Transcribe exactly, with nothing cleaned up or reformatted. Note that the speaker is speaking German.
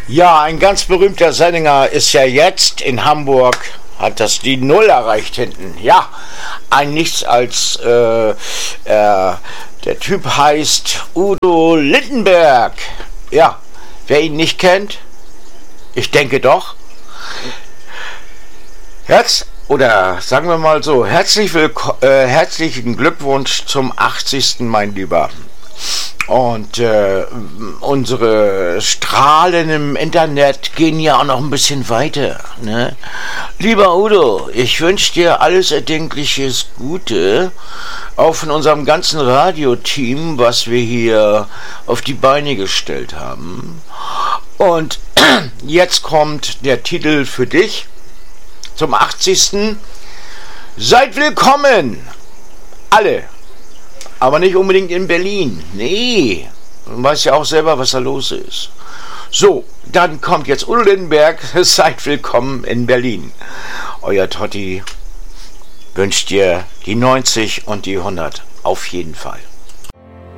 Ja, ein ganz berühmter Sänger ist ja jetzt in Hamburg, hat das die Null erreicht hinten. Ja, ein Nichts als, äh, äh, der Typ heißt Udo Lindenberg. Ja, wer ihn nicht kennt, ich denke doch. Herz, oder sagen wir mal so, herzlich willko- äh, herzlichen Glückwunsch zum achtzigsten mein Lieber. Und äh, unsere Strahlen im Internet gehen ja auch noch ein bisschen weiter. Ne? Lieber Udo, ich wünsche dir alles erdenkliches Gute, auch von unserem ganzen Radioteam, was wir hier auf die Beine gestellt haben. Und jetzt kommt der Titel für dich zum achtzigsten Seid willkommen, alle. Aber nicht unbedingt in Berlin. Nee, du weißt ja auch selber, was da los ist. So, dann kommt jetzt Udo Lindenberg. Seid willkommen in Berlin. Euer Totti wünscht dir die neunzig und die hundert. Auf jeden Fall.